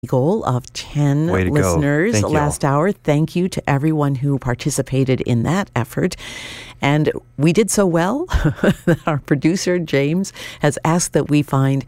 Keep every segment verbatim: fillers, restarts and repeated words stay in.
Goal of ten Way to go. listeners Thank you. last hour. Thank you to everyone who participated in that effort. And we did so well that our producer, James, has asked that we find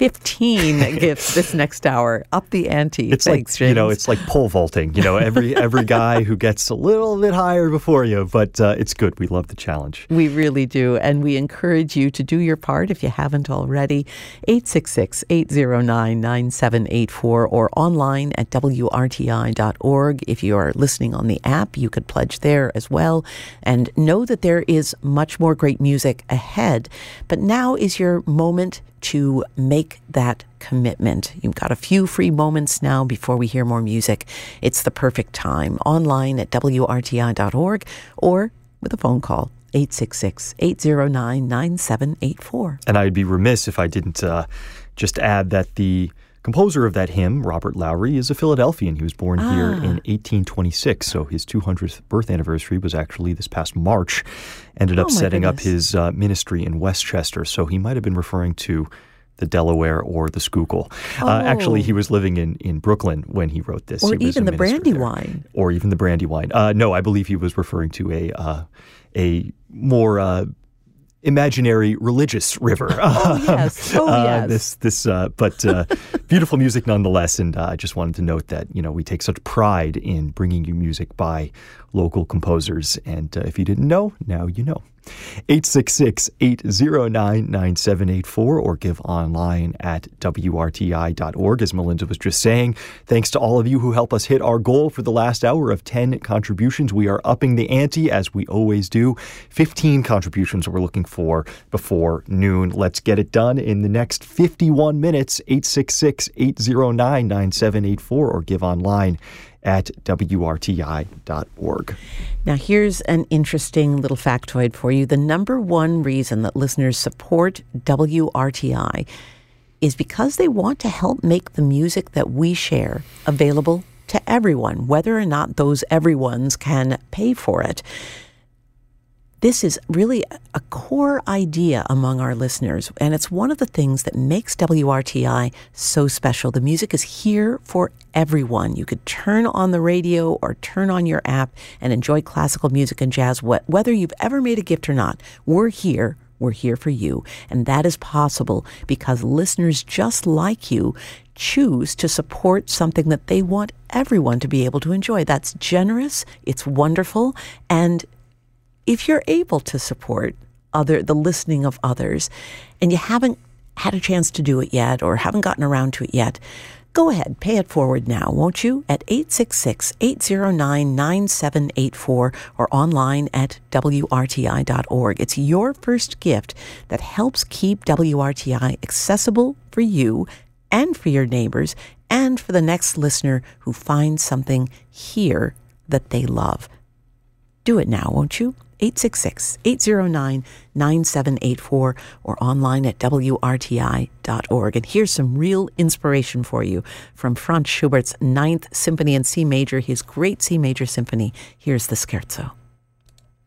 fifteen gifts this next hour. Up the ante. It's Thanks, like, James. you know, it's like pole vaulting. You know, every every guy who gets a little bit higher before you, but uh, it's good. We love the challenge. We really do. And we encourage you to do your part if you haven't already. eight six six, eight zero nine, nine seven eight four or online at W R T I dot org. If you are listening on the app, you could pledge there as well. And know that there is much more great music ahead. But now is your moment to make that commitment. You've got a few free moments now before we hear more music. It's the perfect time. Online at W R T I dot org or with a phone call, eight six six, eight zero nine, nine seven eight four. And I'd be remiss if I didn't uh, just add that the composer of that hymn, Robert Lowry, is a Philadelphian. He was born ah. here in eighteen twenty-six, so his two hundredth birth anniversary was actually this past March. Ended up oh setting goodness. up his uh, ministry in Westchester, so he might have been referring to the Delaware or the Schuylkill. Oh. Uh, actually, he was living in, in Brooklyn when he wrote this. Or he was even a the minister Brandywine. there. Or even the Brandywine. Uh, no, I believe he was referring to a uh, a more uh, imaginary religious river. Oh, yes. Oh, uh, yes. This, this, uh, but uh, beautiful music nonetheless. And uh, I just wanted to note that, you know, we take such pride in bringing you music by local composers. And uh, if you didn't know, now you know. eight six six, eight zero nine, nine seven eight four or give online at W R T I dot org. As Melinda was just saying, thanks to all of you who help us hit our goal for the last hour of ten contributions. We are upping the ante as we always do. fifteen contributions we're looking for before noon. Let's get it done in the next fifty-one minutes. eight six six, eight zero nine, nine seven eight four or give online at W R T I dot org. Now, here's an interesting little factoid for you. The number one reason that listeners support W R T I is because they want to help make the music that we share available to everyone, whether or not those everyones can pay for it. This is really a core idea among our listeners, and it's one of the things that makes W R T I so special. The music is here for everyone. You could turn on the radio or turn on your app and enjoy classical music and jazz. Whether you've ever made a gift or not, we're here. We're here for you. And that is possible because listeners just like you choose to support something that they want everyone to be able to enjoy. That's generous. It's wonderful. And if you're able to support other the listening of others and you haven't had a chance to do it yet or haven't gotten around to it yet, go ahead, pay it forward now, won't you? At eight six six, eight zero nine, nine seven eight four or online at W R T I dot org. It's your first gift that helps keep W R T I accessible for you and for your neighbors and for the next listener who finds something here that they love. Do it now, won't you? eight six six, eight zero nine, nine seven eight four or online at W R T I dot org. And here's some real inspiration for you from Franz Schubert's Ninth Symphony in C Major, his great C Major Symphony. Here's the Scherzo.